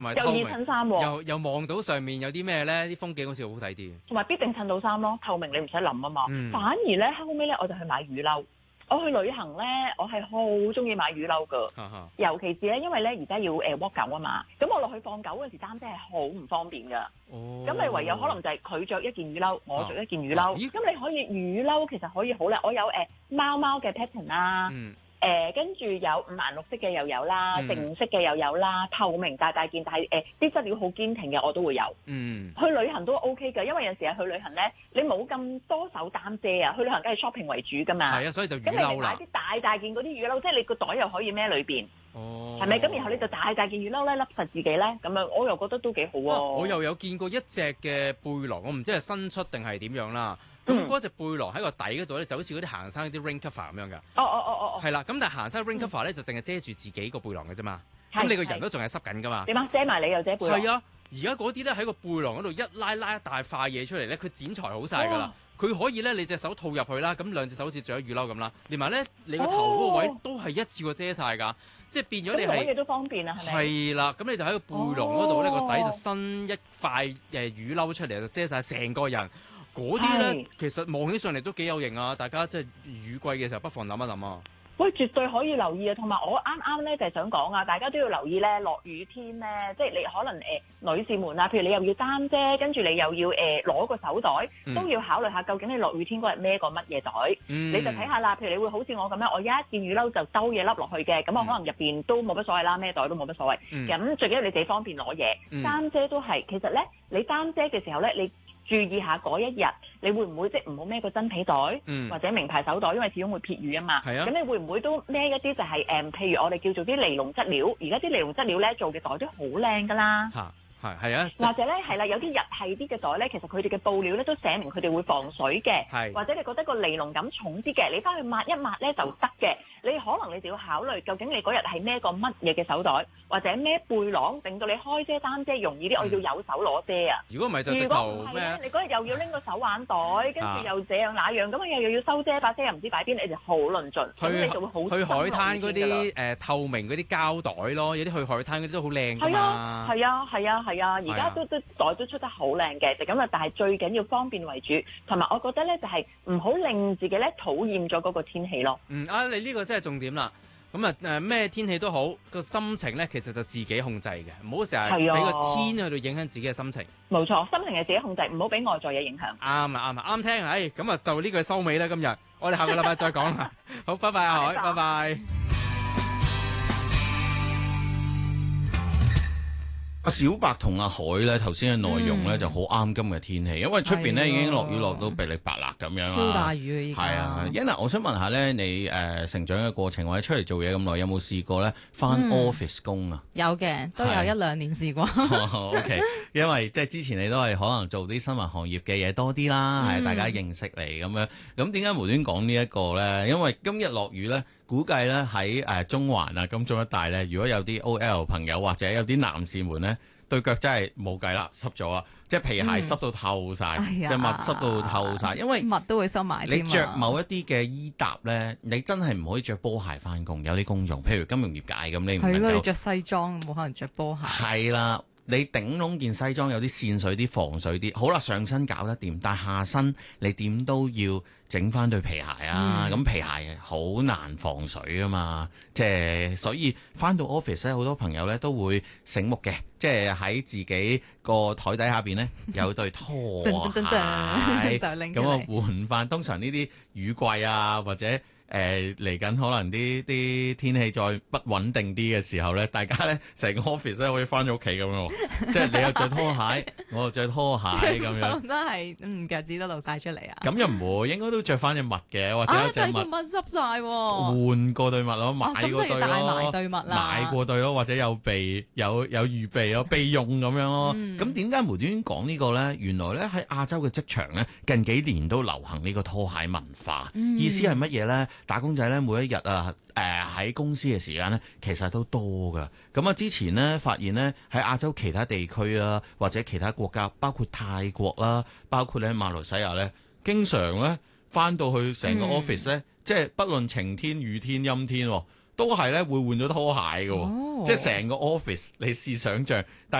又透明熱襯衫喎， 又望到上面有啲咩咧？啲風景好似好睇啲。 同埋必定襯到衫咯，透明你唔使諗啊嘛。 嗯反而咧後尾咧我就去買雨褸。我去旅行咧，我係好中意買雨褸噶， 哈哈尤其是咧，因為咧而家要walk 狗啊嘛，咁我落去放狗嗰陣時擔遮係好唔方便噶， 哦， 咁你唯有可能就係佢着一件雨褸，我着一件雨褸， 咦咁你可以雨褸其實可以好靚，我有貓貓嘅 pattern 啦。 嗯跟住有五顏六色嘅又有啦， 嗯定色嘅又有啦，透明大件，但係啲質料好堅挺嘅我都會有。 嗯去旅行都 OK 嘅，因為有時去旅行咧，你冇咁多手擔遮啊，去旅行梗係 shopping 為主噶嘛。 係啊，所以就雨咁你褸啦。 買啲大件嗰啲雨褸，即係你個袋又可以孭裏邊， 哦， 係咪？咁然後你就大件雨褸咧，笠實自己咧，咁樣我又覺得都幾好喎。 我又有見過一隻嘅背囊，我唔知係新出定係點樣啦。咁嗰隻背囊喺個底嗰度咧，就好似嗰啲行山嗰啲 rain cover 咁樣㗎。 哦， 係啦，咁但係行山 rain cover 咧就淨係遮住自己個背囊嘅啫嘛。 係咁你個人都仲係濕緊㗎嘛。 點啊？遮埋你又遮背囊。 係啊，而家嗰啲咧喺個背囊嗰度一拉一大塊嘢出嚟咧，佢剪裁好晒㗎啦。佢可以咧，你隻手套入去啦，咁兩隻手好似着咗雨褸咁啦，連埋咧你個頭嗰個位都係一次過遮晒㗎，即係變咗你係攞嘢都方便啊，係咪？ 係啦，咁你就喺個背囊嗰度咧個底就伸一塊雨褸出嚟，就遮晒成個人。嗰啲咧其實望起上嚟都幾有型啊！大家即係雨季嘅時候，不妨諗一諗啊！ 喂，絕對可以留意啊！同埋我啱啱咧就係想講啊，大家都要留意咧，落雨天咧，即係你可能女士們啊，譬如你又要擔遮，跟住你又要攞個手袋，都要考慮下究竟你落雨天嗰日孭個乜嘢袋，你就睇下啦。譬如你會好似我咁樣，我一件雨褸就兜嘢笠落去嘅，咁我可能入邊都冇乜所謂啦，孭袋都冇乜所謂。咁最緊要你自己方便攞嘢，擔遮都係。其實咧，你擔遮嘅時候咧，你注意下嗰一日，你會唔會即係唔好孭個真皮袋，或者名牌手袋，因為始終會撇雨啊嘛。咁你會唔會都孭一啲就係譬如我哋叫做啲尼龍質料，而家啲尼龍質料咧做嘅袋都好靚㗎啦。 係啊， 或者咧係啦，有啲日系啲嘅袋咧，其實佢哋嘅布料咧都寫明佢哋會防水嘅，或者你覺得個尼龍感重啲嘅，你翻去抹一抹咧就得嘅。你可能你就要考慮，究竟你嗰日係孭個乜嘢嘅手袋，或者孭背囊，令到你開遮擔遮容易啲。我要有手攞遮啊！ 如果唔係就直頭咩？ 你嗰日又要拎個手腕袋，跟住又這樣那樣，咁又要收遮，把遮又唔知擺邊，你就好論盡。咁你就會好去海灘嗰啲透明嗰啲膠袋咯，有啲去海灘嗰啲都好靚㗎嘛。 係啊！而家都袋都出得好靚嘅，就咁啦。但係最緊要方便為主，同埋我覺得咧就係唔好令自己咧討厭咗嗰個天氣咯。 你呢個真係重點啦。咁咩天氣都好，個心情咧其實就自己控制嘅，唔好成日俾個天去到影響自己嘅心情。 冇錯，心情係自己控制，唔好俾外在嘢影響。 啱聽。咁就呢句收尾啦。今日我哋下個禮拜再講啦。好，拜拜，阿海，拜拜。 阿小白同阿海咧，頭先嘅內容咧就好啱今日天氣，因為出邊咧已經落雨落到噼里啪啦咁樣啦， 超大雨啊！ 係啊，Yana，我想問下咧，你成長嘅過程或者出嚟做嘢咁耐，有冇試過咧返 office 工啊？ 有嘅，都有1-2年試過。 OK， 因為即係之前你都係可能做啲新聞行業嘅嘢多啲啦，係大家認識你咁樣。咁點解無端講呢一個咧？因為今日落雨咧。估計咧喺中環啊、金鐘一帶咧，如果有啲 OL 朋友或者有啲男士們咧，對腳真係冇計啦，濕咗啊！即係皮鞋濕到透晒，隻襪濕到透晒，因為襪都會濕埋。 你着某一啲嘅衣搭咧，你真係唔可以着波鞋翻工，有啲工種，譬如金融業界咁，你唔能夠。係咯， 你着西裝冇可能着波鞋。 係啦。你頂籠件西裝有啲線水啲防水啲，好啦，上身搞得掂，但下身你點都要整翻對皮鞋啊！咁皮鞋好難防水噶嘛，即係所以翻到 office 咧，好多朋友咧都會醒目嘅，即係喺自己個台底下邊咧有對拖鞋，咁啊換翻。通常呢啲雨季啊或者。嚟緊可能啲天氣再不穩定啲嘅時候咧，大家咧成個 office 咧可以翻咗屋企咁樣，即係你又着拖鞋，我又着拖鞋咁樣， 都係腳趾都露晒出嚟啊！ 咁又唔會，應該都着翻隻襪嘅，或者有隻襪濕晒喎， 換過對襪咯，買過對咯， 帶埋對襪啦， 買過對咯，或者有備有預備咯，備用咁樣咯。咁點解無端端講呢個咧？原來咧喺亞洲嘅職場咧，近幾年都流行呢個拖鞋文化，意思係乜嘢咧？打工仔咧每一日啊，喺公司嘅時間咧，其實都多噶。咁啊，之前咧發現咧喺亞洲其他地區啦，或者其他國家，包括泰國啦，包括咧馬來西亞咧，經常咧翻到去成個 office 咧，即係不論晴天、雨天、陰天， 都係咧會換咗拖鞋嘅喎， 哦即係成個 office你試想像。